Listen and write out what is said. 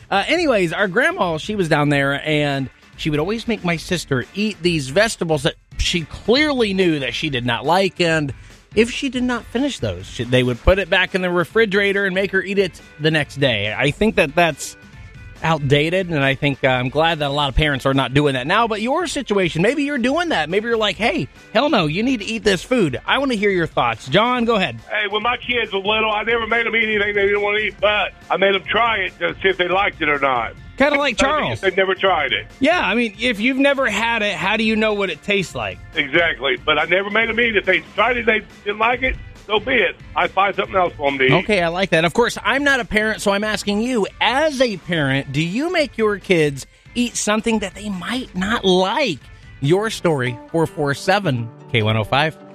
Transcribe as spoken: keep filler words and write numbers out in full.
Uh, anyways, our grandma, she was down there, and she would always make my sister eat these vegetables that she clearly knew that she did not like, and if she did not finish those, she, they would put it back in the refrigerator and make her eat it the next day. I think that that's outdated, and I think uh, I'm glad that a lot of parents are not doing that now. But your situation, maybe you're doing that. Maybe you're like, hey, hell no, you need to eat this food. I want to hear your thoughts. John, go ahead. Hey, when my kids were little, I never made them eat anything they didn't want to eat, but I made them try it to see if they liked it or not. Kind of like Charles. They never tried it. Yeah, I mean, if you've never had it, how do you know what it tastes like? Exactly, but I never made them eat. If they tried it, they didn't like it, so be it. I'd find something else for them to eat. Okay, I like that. Of course, I'm not a parent, so I'm asking you, as a parent, do you make your kids eat something that they might not like? Your story, four four seven K one oh five.